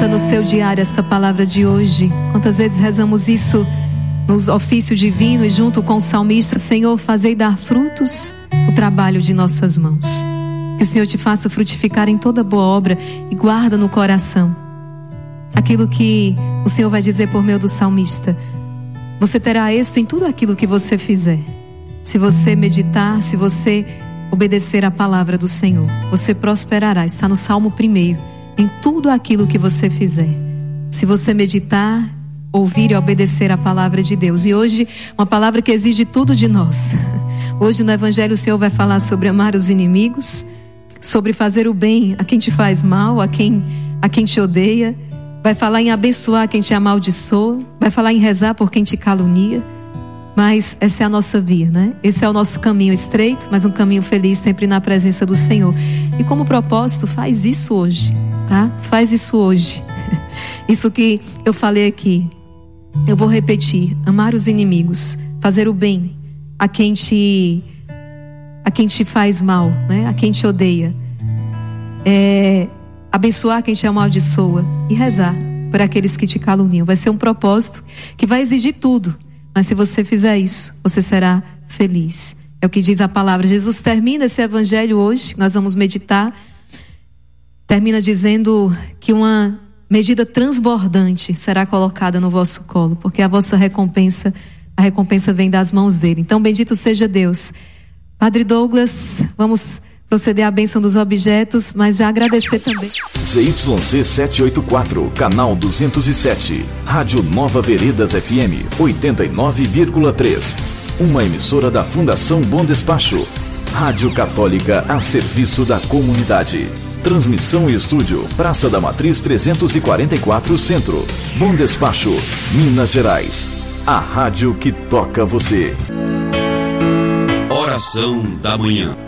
Anota no seu diário esta palavra de hoje. Quantas vezes rezamos isso no ofício divino e junto com o salmista: Senhor, fazei dar frutos o trabalho de nossas mãos. Que o Senhor te faça frutificar em toda boa obra e guarda no coração aquilo que o Senhor vai dizer por meio do salmista. Você terá êxito em tudo aquilo que você fizer. Se você meditar, se você obedecer à palavra do Senhor, você prosperará. Está no Salmo 1. Em tudo aquilo que você fizer, se você meditar, ouvir e obedecer a palavra de Deus. E hoje, uma palavra que exige tudo de nós. Hoje no Evangelho o Senhor vai falar sobre amar os inimigos, sobre fazer o bem a quem te faz mal, a quem te odeia. Vai falar em abençoar quem te amaldiçoa, vai falar em rezar por quem te calunia. Mas essa é a nossa via, né? Esse é o nosso caminho estreito, mas um caminho feliz, sempre na presença do Senhor. E como propósito, faz isso hoje, tá? Faz isso hoje. Isso que eu falei aqui, eu vou repetir: amar os inimigos, fazer o bem a quem te faz mal, né? A quem te odeia, abençoar quem te amaldiçoa e rezar por aqueles que te caluniam. Vai ser um propósito que vai exigir tudo, mas se você fizer isso, você será feliz. É o que diz a palavra. Jesus termina esse evangelho hoje, nós vamos meditar, termina dizendo que uma medida transbordante será colocada no vosso colo, porque a vossa recompensa, a recompensa vem das mãos dele. Então bendito seja Deus. Padre Douglas, vamos proceder à bênção dos objetos, mas já agradecer também. ZYC 784, canal 207, Rádio Nova Veredas FM 89,3. Uma emissora da Fundação Bom Despacho. Rádio Católica a serviço da comunidade. Transmissão e estúdio, Praça da Matriz 344 Centro, Bom Despacho, Minas Gerais. A rádio que toca você. Oração da manhã.